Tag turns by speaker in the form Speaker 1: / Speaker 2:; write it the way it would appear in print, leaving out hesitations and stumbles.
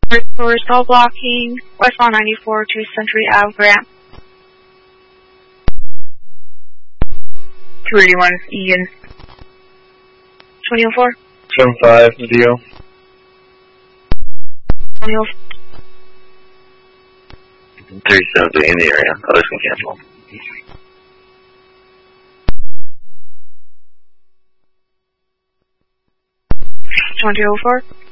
Speaker 1: For cell blocking, westbound 94 to Century Ave, Grant.
Speaker 2: 281, Egan.
Speaker 1: 2004.
Speaker 3: 75, Zio.
Speaker 1: 2004.
Speaker 4: 370 in the area. Others can cancel.
Speaker 1: 2004.